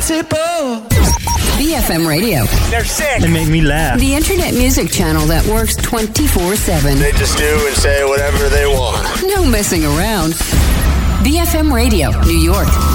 impossible. BFM Radio. They're sick. They make me laugh. The internet music channel that works 24/7. They just do and say whatever they want. No messing around. BFM Radio, New York.